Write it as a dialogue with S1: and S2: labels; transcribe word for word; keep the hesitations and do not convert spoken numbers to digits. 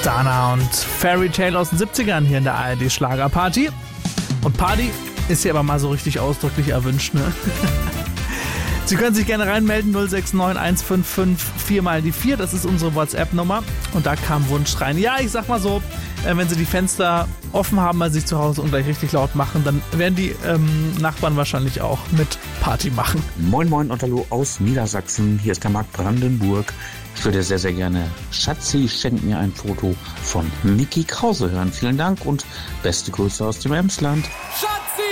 S1: Dana und Fairy Tale aus den siebzigern hier in der A R D Schlagerparty. Und Party ist hier aber mal so richtig ausdrücklich erwünscht, ne? Sie können sich gerne reinmelden, null sechs neun eins fünf fünf vier mal die vier, das ist unsere WhatsApp-Nummer. Und da kam Wunsch rein. Ja, ich sag mal so, äh, wenn Sie die Fenster offen haben bei sich zu Hause und gleich richtig laut machen, dann werden die ähm, Nachbarn wahrscheinlich auch mit Party machen.
S2: Moin Moin und Hallo aus Niedersachsen, hier ist der Marc Brandenburg. Ich würde sehr, sehr gerne Schatzi schenkt mir ein Foto von Micky Krause hören. Vielen Dank und beste Grüße aus dem Emsland.
S3: Schatz!